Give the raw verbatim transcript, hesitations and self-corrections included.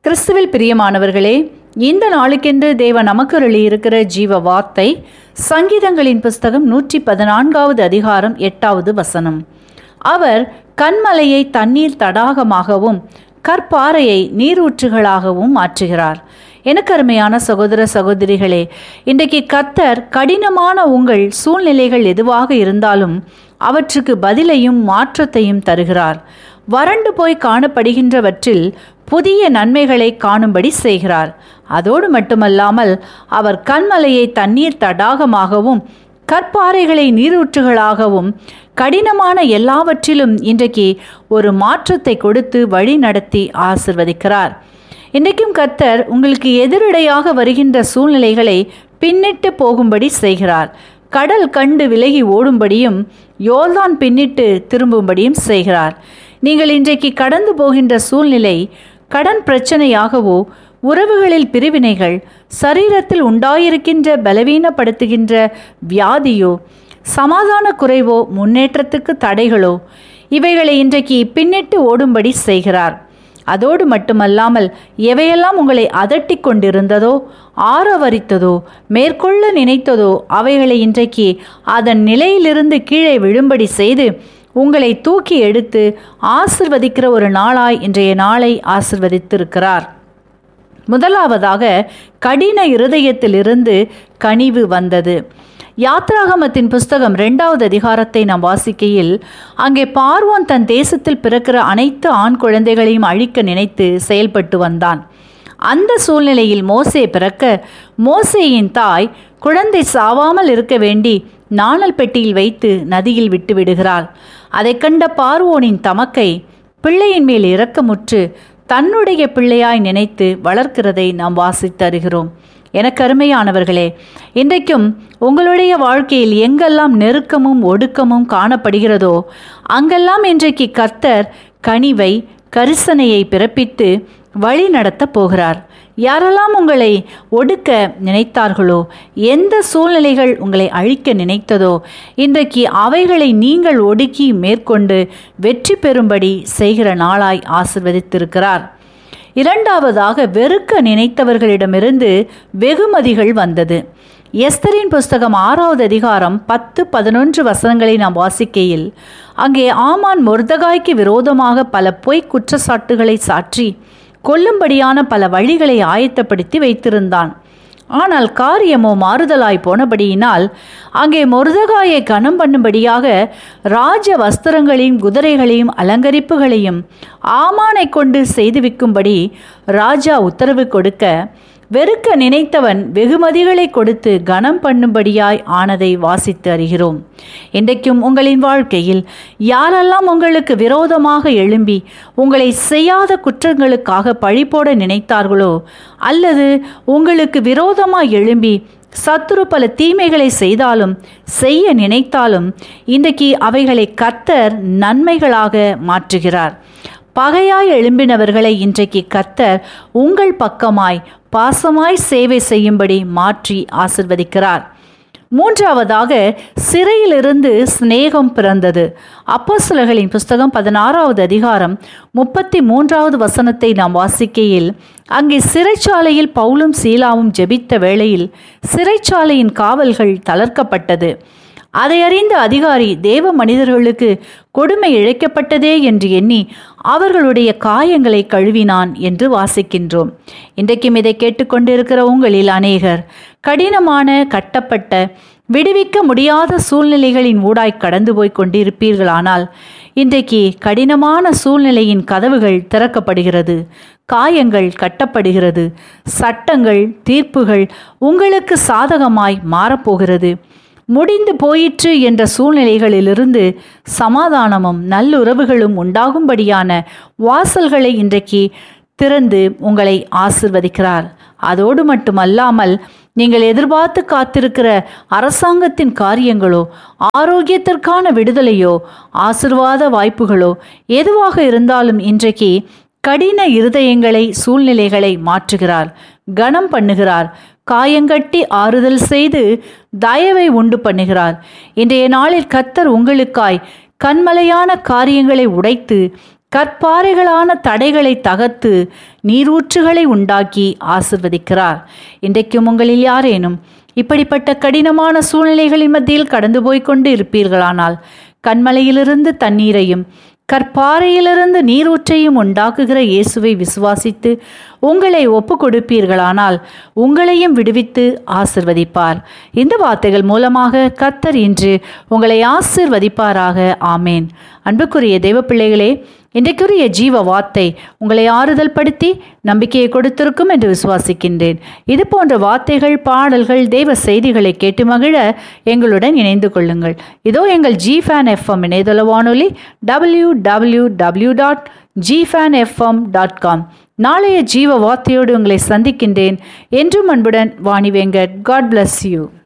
கிறிஸ்துவில் பிரியமானவர்களே, இந்த நாளுக்கென்று தேவன் நமக்கு அருளியிருக்கிற ஜீவ வார்த்தை சங்கீதங்களின் புஸ்தகம் நூற்றி பதினான்காவது அதிகாரம் எட்டாவது வசனம். அவர் கன்மலையை தண்ணீர் தடாகமாகவும் கற்பாறையை நீரூற்றுகளாகவும் மாற்றுகிறார். எனக்கு அருமையான சகோதர சகோதரிகளே, இன்றைக்கு கர்த்தர் கடினமான உங்கள் சூழ்நிலைகள் எதுவாக இருந்தாலும் அவற்றுக்கு பதிலையும் மாற்றத்தையும் தருகிறார். வறண்டு போய் காணப்படுகின்றவற்றில் புதிய நன்மைகளை காணும்படி செய்கிறார். அதோடு மட்டுமல்லாமல் அவர் கன்மலையை தண்ணீர் தடாகமாகவும் கற்பாறைகளை நீரூற்றுகளாகவும் கடினமான எல்லாவற்றிலும் இன்றைக்கு ஒரு மாற்றத்தை கொடுத்து வழி நடத்தி ஆசிர்வதிக்கிறார். இன்றைக்கும் கர்த்தர் உங்களுக்கு எதிரடையாக வருகின்ற சூழ்நிலைகளை பின்னிட்டு போகும்படி செய்கிறார். கடல் கண்டு விலகி ஓடும்படியும் யோர்தான் பின்னிட்டு திரும்பும்படியும் செய்கிறார். நீங்கள் இன்றைக்கு கடந்து போகின்ற சூழ்நிலை கடன் பிரச்சனையாகவோ, உறவுகளில் பிரிவினைகள், சரீரத்தில் உண்டாயிருக்கின்ற பலவீனப்படுத்துகின்ற வியாதியோ, சமாதான குறைவோ, முன்னேற்றத்துக்கு தடைகளோ, இவைகளை இன்றைக்கு பின்னிட்டு ஓடும்படி செய்கிறார். அதோடு மட்டுமல்லாமல் எவையெல்லாம் உங்களை அதட்டி கொண்டிருந்ததோ, ஆரவரித்ததோ, மேற்கொள்ள நினைத்ததோ அவைகளை இன்றைக்கு அதன் நிலையிலிருந்து கீழே விழும்படி செய்து உங்களை தூக்கி எடுத்து ஆசிர்வதிக்கிற ஒரு நாளாய் இன்றைய நாளை ஆசிர்வதித்திருக்கிறார். முதலாவதாக கடின இருதயத்திலிருந்து கனிவு வந்தது. யாத்ராகமத்தின் புஸ்தகம் இரண்டாவது அதிகாரத்தை நாம் வாசிக்கையில், அங்கே பார்வோன் தன் தேசத்தில் பிறக்கிற அனைத்து ஆண் குழந்தைகளையும் அழிக்க நினைத்து செயல்பட்டு வந்தான். அந்த சூழ்நிலையில் மோசே பிறக்க, மோசேயின் தாய் குழந்தை சாவாமல் இருக்க வேண்டி நாணல் பெட்டியில் வைத்து நதியில் விட்டு விடுகிறாள். அதை கண்ட பார்வோனின் தமக்கை பிள்ளையின் மேல் இரக்கமுற்று தன்னுடைய பிள்ளையாய் நினைத்து வளர்க்கிறதை நாம் வாசித்து அறிகிறோம். எனக்கு அருமையானவர்களே, இன்றைக்கும் உங்களுடைய வாழ்க்கையில் எங்கெல்லாம் நெருக்கமும் ஒடுக்கமும் காணப்படுகிறதோ அங்கெல்லாம் இன்றைக்கு கர்த்தர் கனிவை, கரிசனையை பிறப்பித்து வழி நடத்த போகிறார். யாரெல்லாம் உங்களை ஒடுக்க நினைத்தார்களோ, எந்த சூழ்நிலைகள் உங்களை அழிக்க நினைத்ததோ, இன்றைக்கு அவைகளை நீங்கள் ஒடுக்கி மேற்கொண்டு வெற்றி பெறும்படி செய்கிற நாளாய் ஆசிர்வதித்திருக்கிறார். இரண்டாவதாக, வெறுக்க நினைத்தவர்களிடமிருந்து வெகுமதிகள் வந்தது. எஸ்தரின் புஸ்தகம் ஆறாவது அதிகாரம் பத்து பதினொன்று வசனங்களை நாம் வாசிக்கையில், அங்கே ஆமான் மொர்தகாய்க்கு விரோதமாக பல பொய் குற்றச்சாட்டுகளை சாற்றி கொல்லும்படியான பல வழிகளை ஆயத்தப்படுத்தி வைத்திருந்தான். ஆனால் காரியமோ மாறுதலாய் போனபடியினால் அங்கே மொர்தகாயை கனம் பண்ணும்படியாக ராஜ வஸ்திரங்களையும் குதிரைகளையும் அலங்கரிப்புகளையும் ஆமானை கொண்டு செய்துவிக்கும்படி ராஜா உத்தரவு கொடுக்க, வெறுக்க நினைத்தவன் வெகுமதிகளை கொடுத்து கனம் பண்ணும்படியாய் ஆனதை வாசித்து அறிகிறோம். இன்றைக்கும் உங்களின் வாழ்க்கையில் யாரெல்லாம் உங்களுக்கு விரோதமாக எழும்பி உங்களை செய்யாத குற்றங்களுக்காக பழி போட நினைத்தார்களோ, அல்லது உங்களுக்கு விரோதமாக எழும்பி சத்துரு பல தீமைகளை செய்தாலும் செய்ய நினைத்தாலும் இன்றைக்கு அவைகளை கர்த்தர் நன்மைகளாக மாற்றுகிறார். பகையாய் எழும்பினவர்களை இன்றைக்கு கர்த்தர் உங்கள் பக்கமாய் பாசமாய் சேவை செய்யும்படி மாற்றி ஆசிர்வதிக்கிறார். மூன்றாவதாக, சிறையிலிருந்து சிநேகம் பிறந்தது. அப்போஸ்தலர்களின் புஸ்தகம் பதினாறாவது அதிகாரம் முப்பத்தி மூன்றாவது வசனத்தை நாம் வாசிக்கையில், அங்கே சிறைச்சாலையில் பவுலும் சீலாவும் ஜெபித்த வேளையில் சிறைச்சாலையின் காவல்கள் தளர்க்கப்பட்டது. அதை அறிந்த அதிகாரி தேவ மனிதர்களுக்கு கொடுமை இழைக்கப்பட்டதே என்று எண்ணி அவர்களுடைய காயங்களை கழுவினான் என்று வாசிக்கின்றோம். இன்றைக்கும் இதை கேட்டுக்கொண்டிருக்கிற உங்களில் அநேகர் கடினமான, கட்டப்பட்ட, விடுவிக்க முடியாத சூழ்நிலைகளின் ஊடாய் கடந்து போய் கொண்டிருப்பீர்களானால் இன்றைக்கு கடினமான சூழ்நிலையின் கதவுகள் திறக்கப்படுகிறது. காயங்கள் கட்டப்படுகிறது. சட்டங்கள், தீர்ப்புகள் உங்களுக்கு சாதகமாய் மாறப்போகிறது. முடிந்து போயிற்று என்ற சூழ்நிலைகளிலிருந்து சமாதானமும் நல்லுறவுகளும் உண்டாகும்படியான வாசல்களை இன்றைக்கு திறந்து உங்களை ஆசிர்வதிக்கிறார். அதோடு மட்டுமல்லாமல் நீங்கள் எதிர்பார்த்து காத்திருக்கிற அரசாங்கத்தின் காரியங்களோ, ஆரோக்கியத்திற்கான விடுதலையோ, ஆசீர்வாத வாய்ப்புகளோ எதுவாக இருந்தாலும் இன்றைக்கு கடின இருதயங்களை, சூழ்நிலைகளை மாற்றுகிறார், கனம் பண்ணுகிறார், காயங்கட்டி ஆறுதல் செய்து தயவை உண்டு பண்ணுகிறார். இன்றைய நாளில் கர்த்தர் உங்களுக்காய் கண்மலையான காரியங்களை உடைத்து கற்பாறைகளான தடைகளை தகர்த்து நீரூற்றுகளை உண்டாக்கி ஆசிர்வதிக்கிறார். இன்றைக்கும் உங்களில் யாரேனும் இப்படிப்பட்ட கடினமான சூழ்நிலைகளின் மத்தியில் கடந்து போய்கொண்டு இருப்பீர்களானால், கண்மலையிலிருந்து தண்ணீரையும் கற்பாறையிலிருந்து நீரூற்றையும் உண்டாக்குகிற இயேசுவை விசுவாசித்து உங்களை ஒப்பு கொடுப்பீர்களானால் உங்களையும் விடுவித்து ஆசிர்வதிப்பார். இந்த வார்த்தைகள் மூலமாக கர்த்தர் இன்று உங்களை ஆசிர்வதிப்பாராக. ஆமேன். அன்புக்குரிய தெய்வ பிள்ளைகளே, இன்றைக்குரிய ஜீவ வார்த்தை உங்களை ஆறுதல் படுத்தி நம்பிக்கையை கொடுத்திருக்கும் என்று விசுவாசிக்கின்றேன். இது போன்ற வார்த்தைகள், பாடல்கள், தெய்வ செய்திகளை கேட்டு மகிழ எங்களுடன் இணைந்து கொள்ளுங்கள். இதோ எங்கள் ஜிஃபேன் எஃப்எம் இணையதள வானொலி W W W dot ஜிஃபேன் FM dot com. நாளைய ஜீவ வார்த்தையோடு உங்களை சந்திக்கின்றேன். என்றும் அன்புடன் Vani Venkat. God bless you.